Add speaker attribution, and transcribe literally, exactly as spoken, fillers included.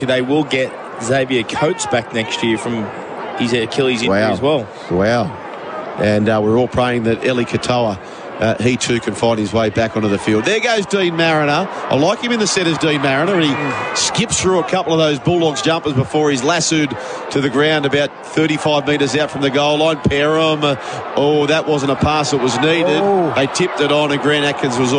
Speaker 1: They will get Xavier Coates back next year from his Achilles injury
Speaker 2: wow.
Speaker 1: as well.
Speaker 2: Wow. And uh, we're all praying that Eli Katoa, uh, he too can find his way back onto the field. There goes Dean Mariner. I like him in the centres, Dean Mariner. And he mm. skips through a couple of those Bulldogs jumpers before he's lassoed to the ground about thirty-five metres out from the goal line. Perham, uh, oh, that wasn't a pass that was needed.
Speaker 1: Oh.
Speaker 2: They tipped it on and Grant Atkins was